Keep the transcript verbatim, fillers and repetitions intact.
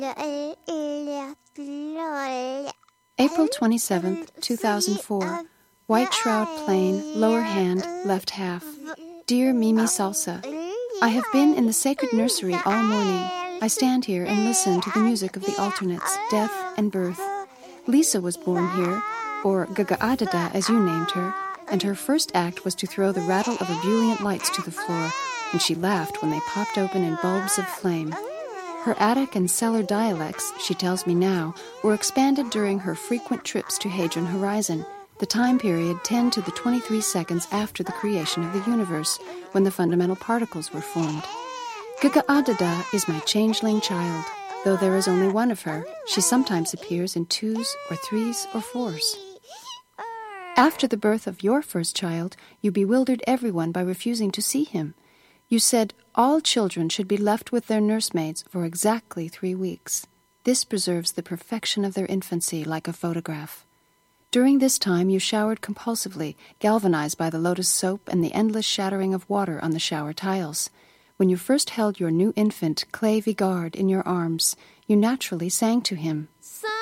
April twenty-seventh, two thousand four. White Shroud Plain, lower hand, left half. Dear Mimi Salsa, I have been in the sacred nursery all morning. I stand here and listen to the music of the alternates, death and birth. Lisa was born here, or Gagaadada as you named her, and her first act was to throw the rattle of ebullient lights to the floor, and she laughed when they popped open in bulbs of flame. Her attic and cellar dialects, she tells me now, were expanded during her frequent trips to Hadron Horizon, the time period ten to the twenty-three seconds after the creation of the universe, when the fundamental particles were formed. Gagaadada is my changeling child. Though there is only one of her, she sometimes appears in twos or threes or fours. After the birth of your first child, you bewildered everyone by refusing to see him. You said all children should be left with their nursemaids for exactly three weeks. This preserves the perfection of their infancy like a photograph. During this time, you showered compulsively, galvanized by the lotus soap and the endless shattering of water on the shower tiles. When you first held your new infant, Clay Vigard, in your arms, you naturally sang to him. Son